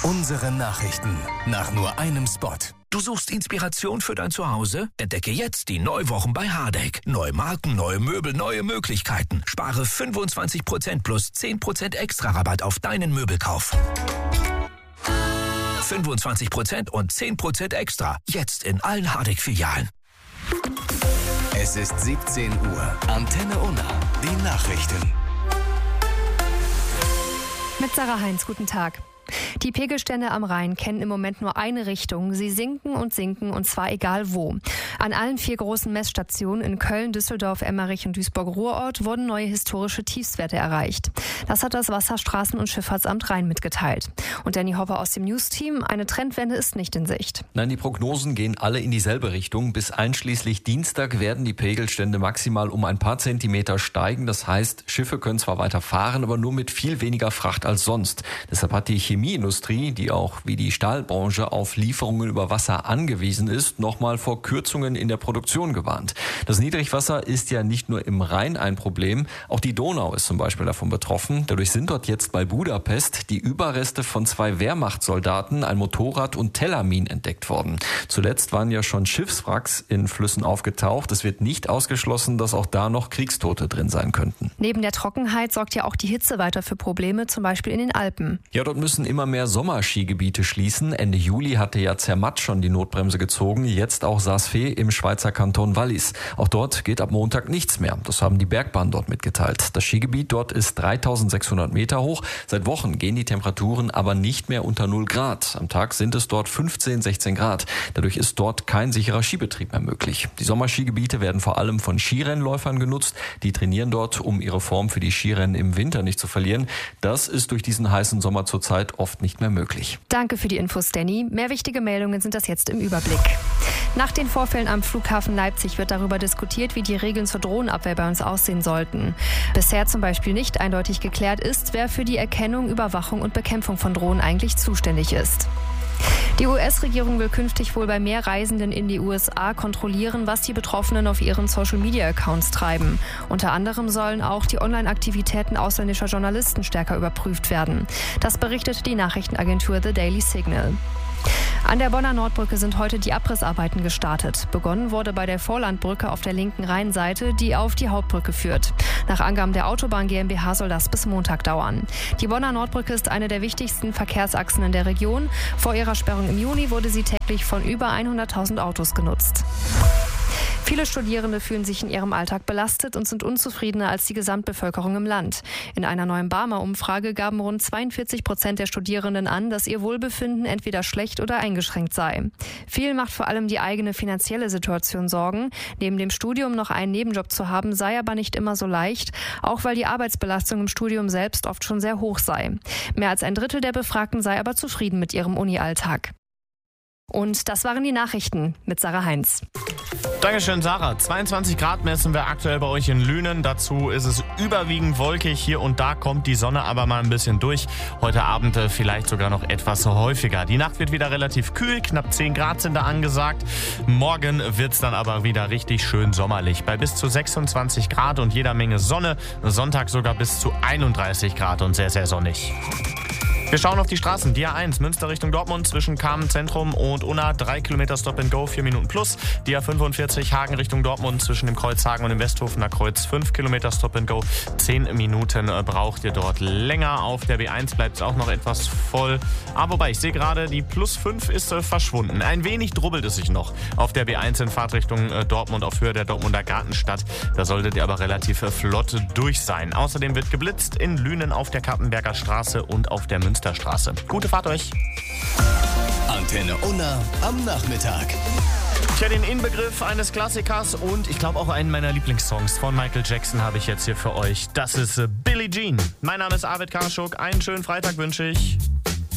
Unsere Nachrichten nach nur einem Spot. Du suchst Inspiration für dein Zuhause? Entdecke jetzt die Neuwochen bei Hardegg. Neue Marken, neue Möbel, neue Möglichkeiten. Spare 25% plus 10% extra Rabatt auf deinen Möbelkauf. 25% und 10% extra. Jetzt in allen Hardegg-Filialen. Es ist 17 Uhr. Antenne Unna. Die Nachrichten. Mit Sarah Heinz, guten Tag. Die Pegelstände am Rhein kennen im Moment nur eine Richtung. Sie sinken, und zwar egal wo. An allen 4 großen Messstationen in Köln, Düsseldorf, Emmerich und Duisburg-Ruhrort wurden neue historische Tiefstwerte erreicht. Das hat das Wasserstraßen- und Schifffahrtsamt Rhein mitgeteilt. Und Danny Hopper aus dem News-Team, eine Trendwende ist nicht in Sicht. Nein, die Prognosen gehen alle in dieselbe Richtung. Bis einschließlich Dienstag werden die Pegelstände maximal um ein paar Zentimeter steigen. Das heißt, Schiffe können zwar weiter fahren, aber nur mit viel weniger Fracht als sonst. Deshalb hat die Chemieindustrie, die auch wie die Stahlbranche auf Lieferungen über Wasser angewiesen ist, nochmal vor Kürzungen in der Produktion gewarnt. Das Niedrigwasser ist ja nicht nur im Rhein ein Problem, auch die Donau ist zum Beispiel davon betroffen. Dadurch sind dort jetzt bei Budapest die Überreste von 2 Wehrmachtssoldaten, ein Motorrad und Telamin entdeckt worden. Zuletzt waren ja schon Schiffswracks in Flüssen aufgetaucht. Es wird nicht ausgeschlossen, dass auch da noch Kriegstote drin sein könnten. Neben der Trockenheit sorgt ja auch die Hitze weiter für Probleme, zum Beispiel in den Alpen. Ja, dort müssen immer mehr Sommerskigebiete schließen. Ende Juli hatte ja Zermatt schon die Notbremse gezogen, jetzt auch Saas-Fee im Schweizer Kanton Wallis. Auch dort geht ab Montag nichts mehr. Das haben die Bergbahnen dort mitgeteilt. Das Skigebiet dort ist 3600 Meter hoch. Seit Wochen gehen die Temperaturen aber nicht mehr unter 0 Grad. Am Tag sind es dort 15, 16 Grad. Dadurch ist dort kein sicherer Skibetrieb mehr möglich. Die Sommerskigebiete werden vor allem von Skirennläufern genutzt. Die trainieren dort, um ihre Form für die Skirennen im Winter nicht zu verlieren. Das ist durch diesen heißen Sommer zurzeit oft nicht mehr möglich. Danke für die Infos, Danny. Mehr wichtige Meldungen sind das jetzt im Überblick. Nach den Vorfällen am Flughafen Leipzig wird darüber diskutiert, wie die Regeln zur Drohnenabwehr bei uns aussehen sollten. Bisher zum Beispiel nicht eindeutig geklärt ist, wer für die Erkennung, Überwachung und Bekämpfung von Drohnen eigentlich zuständig ist. Die US-Regierung will künftig wohl bei mehr Reisenden in die USA kontrollieren, was die Betroffenen auf ihren Social-Media-Accounts treiben. Unter anderem sollen auch die Online-Aktivitäten ausländischer Journalisten stärker überprüft werden. Das berichtet die Nachrichtenagentur The Daily Signal. An der Bonner Nordbrücke sind heute die Abrissarbeiten gestartet. Begonnen wurde bei der Vorlandbrücke auf der linken Rheinseite, die auf die Hauptbrücke führt. Nach Angaben der Autobahn GmbH soll das bis Montag dauern. Die Bonner Nordbrücke ist eine der wichtigsten Verkehrsachsen in der Region. Vor ihrer Sperrung im Juni wurde sie täglich von über 100.000 Autos genutzt. Viele Studierende fühlen sich in ihrem Alltag belastet und sind unzufriedener als die Gesamtbevölkerung im Land. In einer neuen Barmer-Umfrage gaben rund 42% der Studierenden an, dass ihr Wohlbefinden entweder schlecht oder eingeschränkt sei. Vielen macht vor allem die eigene finanzielle Situation Sorgen. Neben dem Studium noch einen Nebenjob zu haben, sei aber nicht immer so leicht, auch weil die Arbeitsbelastung im Studium selbst oft schon sehr hoch sei. Mehr als ein Drittel der Befragten sei aber zufrieden mit ihrem Uni-Alltag. Und das waren die Nachrichten mit Sarah Heinz. Dankeschön, Sarah. 22 Grad messen wir aktuell bei euch in Lünen. Dazu ist es überwiegend wolkig. Hier und da kommt die Sonne aber mal ein bisschen durch. Heute Abend vielleicht sogar noch etwas häufiger. Die Nacht wird wieder relativ kühl. Knapp 10 Grad sind da angesagt. Morgen wird es dann aber wieder richtig schön sommerlich. Bei bis zu 26 Grad und jeder Menge Sonne. Sonntag sogar bis zu 31 Grad und sehr, sehr sonnig. Wir schauen auf die Straßen. Die A1 Münster Richtung Dortmund zwischen Kamen Zentrum und Unna 3 Kilometer Stop and Go, 4 Minuten plus. Die A45 Hagen Richtung Dortmund zwischen dem Kreuz Hagen und dem Westhofener Kreuz 5 Kilometer Stop and Go. 10 Minuten braucht ihr dort länger. Auf der B1 bleibt es auch noch etwas voll. Aber wobei, ich sehe gerade, die plus 5 ist verschwunden. Ein wenig drubbelt es sich noch auf der B1 in Fahrtrichtung Dortmund auf Höhe der Dortmunder Gartenstadt. Da solltet ihr aber relativ flott durch sein. Außerdem wird geblitzt in Lünen auf der Kappenberger Straße und auf der Münsterstraße. Gute Fahrt euch. Antenne Unna am Nachmittag. Ich hätte den Inbegriff eines Klassikers und ich glaube auch einen meiner Lieblingssongs von Michael Jackson habe ich jetzt hier für euch. Das ist Billie Jean. Mein Name ist Arvid Karschuk. Einen schönen Freitag wünsche ich.